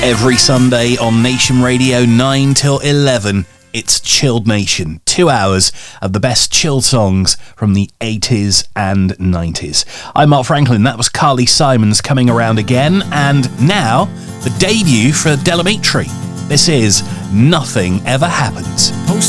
Every Sunday on Nation Radio 9 till 11, it's Chilled Nation. 2 hours of the best chill songs from the 80s and 90s. I'm Mark Franklin. That was Carly Simons coming around again. And now, the debut for Del Amitri. This is Nothing Ever Happens.